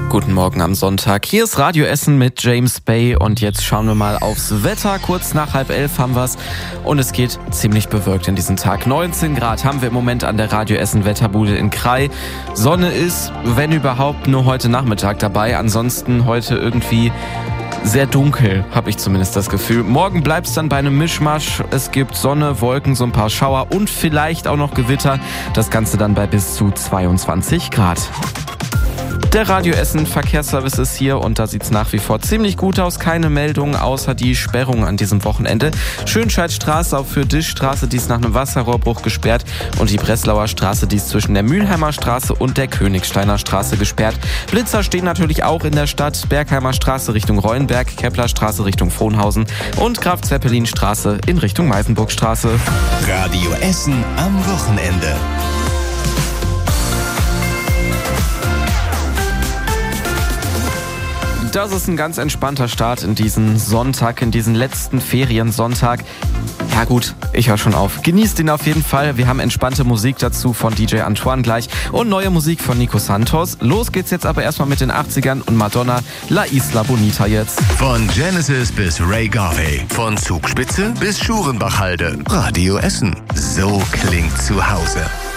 Guten Morgen am Sonntag. Hier ist Radio Essen mit James Bay und jetzt schauen wir mal aufs Wetter. Kurz nach 10:30 haben wir's und es geht ziemlich bewölkt in diesen Tag. 19 Grad haben wir im Moment an der Radio Essen Wetterbude in Krai. Sonne ist, wenn überhaupt, nur heute Nachmittag dabei. Ansonsten heute irgendwie sehr dunkel, habe ich zumindest das Gefühl. Morgen bleibt es dann bei einem Mischmasch. Es gibt Sonne, Wolken, so ein paar Schauer und vielleicht auch noch Gewitter. Das Ganze dann bei bis zu 22 Grad. Der Radio Essen Verkehrsservice ist hier und da sieht es nach wie vor ziemlich gut aus. Keine Meldungen außer die Sperrung an diesem Wochenende. Schönscheidstraße auf Fürdischstraße, die ist nach einem Wasserrohrbruch gesperrt und die Breslauer Straße, die ist zwischen der Mülheimer Straße und der Königsteiner Straße gesperrt. Blitzer stehen natürlich auch in der Stadt. Bergheimer Straße Richtung Reuenberg, Keplerstraße Richtung Frohnhausen und Graf-Zeppelin-Straße in Richtung Meisenburgstraße. Radio Essen am Wochenende. Das ist ein ganz entspannter Start in diesen Sonntag, in diesen letzten Feriensonntag. Ja gut, ich höre schon auf. Genießt ihn auf jeden Fall. Wir haben entspannte Musik dazu von DJ Antoine gleich und neue Musik von Nico Santos. Los geht's jetzt aber erstmal mit den 80ern und Madonna, La Isla Bonita jetzt. Von Genesis bis Ray Garvey, von Zugspitze bis Schurenbachhalde. Radio Essen. So klingt zu Hause.